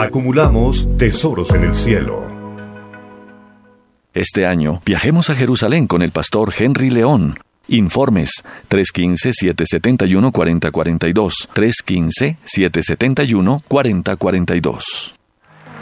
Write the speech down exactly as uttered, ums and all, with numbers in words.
Acumulamos tesoros en el cielo. Este año viajemos a Jerusalén con el pastor Henry León. Informes tres uno cinco, siete siete uno, cuatro cero cuatro dos, tres uno cinco, siete siete uno, cuatro cero cuatro dos.